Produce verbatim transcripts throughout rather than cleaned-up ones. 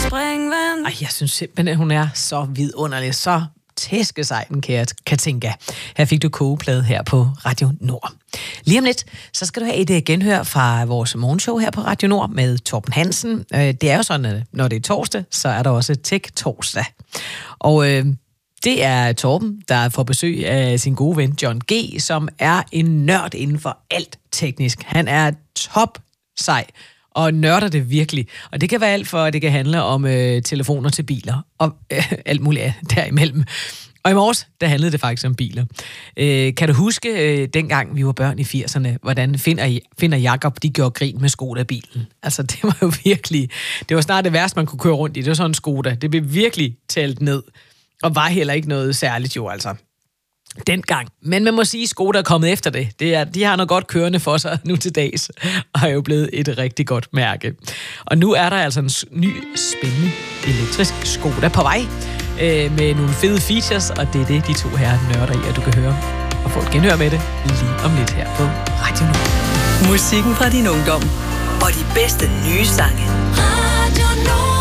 springvand. Ej, jeg synes simpelthen, at hun er så vidunderlig, så tæske sig den kære Katinka. Her fik du kogeplade her på Radio Nord. Lige om lidt, så skal du have et genhør fra vores morgenshow her på Radio Nord med Torben Hansen. Det er jo sådan, at når det er torsdag, så er der også Tech-torsdag. Og øh, det er Torben, der får besøg af sin gode ven John G., som er en nørd inden for alt teknisk. Han er top sej og nørder det virkelig. Og det kan være alt for, at det kan handle om øh, telefoner til biler og øh, alt muligt derimellem. Og i morges, der handlede det faktisk om biler. Øh, kan du huske, øh, dengang vi var børn i firserne, hvordan Finder, Finder Jakob, de gjorde grin med Skoda-bilen? Altså, det var jo virkelig... Det var snart det værste, man kunne køre rundt i. Det var sådan en Skoda. Det blev virkelig talt ned. Og var heller ikke noget særligt jo, altså. Dengang. Men man må sige, at Skoda er kommet efter det. det er, de har noget godt kørende for sig nu til dags, og er jo blevet et rigtig godt mærke. Og nu er der altså en ny, spændende elektrisk Skoda på vej, øh, med nogle fede features, og det er det, de to her nørder i, at du kan høre og få et genhør med det lige om lidt her på Radio Nord. Musikken fra din ungdom og de bedste nye sange. Radio Nord.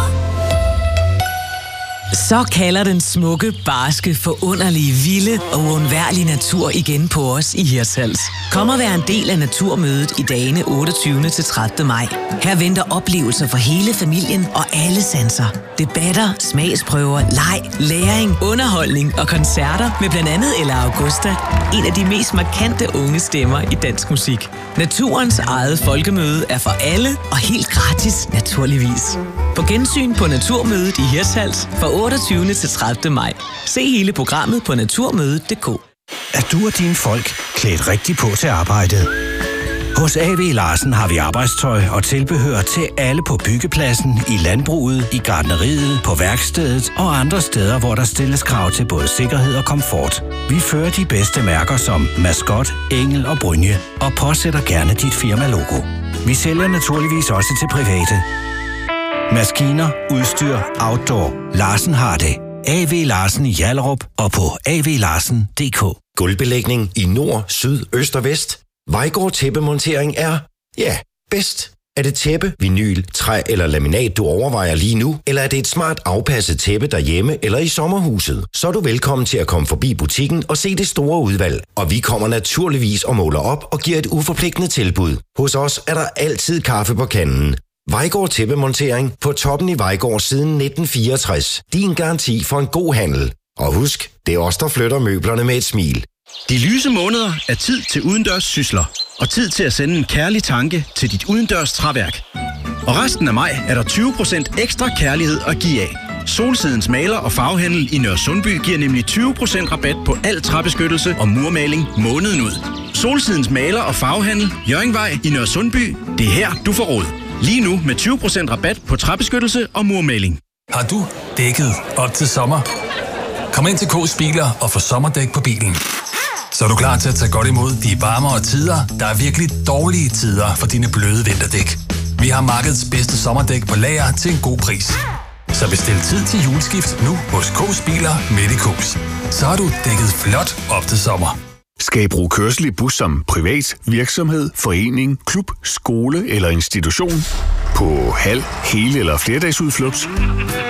Så kalder den smukke, barske, forunderlige, vilde og uundværlige natur igen på os i Hirtshals. Kom og vær en del af naturmødet i dagene otteogtyvende til tredivte maj. Her venter oplevelser for hele familien og alle sanser. Debatter, smagsprøver, leg, læring, underholdning og koncerter med blandt andet Ella Augusta, en af de mest markante unge stemmer i dansk musik. Naturens eget folkemøde er for alle og helt gratis, naturligvis. På gensyn på Naturmødet i Hirtshals fra otteogtyvende til tredivte maj. Se hele programmet på naturmødet punktum d k. Er du og dine folk klædt rigtigt på til arbejdet? Hos A V Larsen har vi arbejdstøj og tilbehør til alle på byggepladsen, i landbruget, i gartneriet, på værkstedet og andre steder, hvor der stilles krav til både sikkerhed og komfort. Vi fører de bedste mærker som Mascot, Engel og Brynje og påsætter gerne dit firma-logo. Vi sælger naturligvis også til private. Maskiner, udstyr, outdoor. Larsen har det. A V Larsen i Hjallerup og på a v larsen punktum d k. Gulvbelægning i nord, syd, øst og vest. Vejgaard Tæppemontering er, ja, bedst. Er det tæppe, vinyl, træ eller laminat, du overvejer lige nu? Eller er det et smart afpasset tæppe derhjemme eller i sommerhuset? Så er du velkommen til at komme forbi butikken og se det store udvalg. Og vi kommer naturligvis og måler op og giver et uforpligtende tilbud. Hos os er der altid kaffe på kanden. Vejgaard Tæppemontering på toppen i Vejgaard siden nitten fireogtres. Din garanti for en god handel. Og husk, det er os, der flytter møblerne med et smil. De lyse måneder er tid til udendørs sysler. Og tid til at sende en kærlig tanke til dit udendørs træværk. Og resten af maj er der tyve procent ekstra kærlighed at give af. Solsidens maler og farvehandel i Nørresundby giver nemlig tyve procent rabat på al træbeskyttelse og murmaling måneden ud. Solsidens maler og farvehandel, Hjørringvej i Nørresundby. Det er her, du får råd. Lige nu med tyve procent rabat på træbeskyttelse og murmaling. Har du dækket op til sommer? Kom ind til K's Biler og få sommerdæk på bilen. Så er du klar til at tage godt imod de varmere tider, der er virkelig dårlige tider for dine bløde vinterdæk. Vi har markedets bedste sommerdæk på lager til en god pris. Så bestil tid til juleskift nu hos K's Biler midt i K's. Så har du dækket flot op til sommer. Skal I bruge kørsel i bus som privat, virksomhed, forening, klub, skole eller institution? På halv, hele eller flerdagsudflugt?